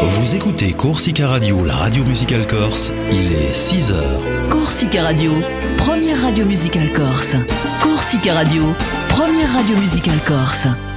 Vous écoutez Corsica Radio, la radio musicale corse, il est 6h. Corsica Radio, première radio musicale corse. Corsica Radio, première radio musicale corse.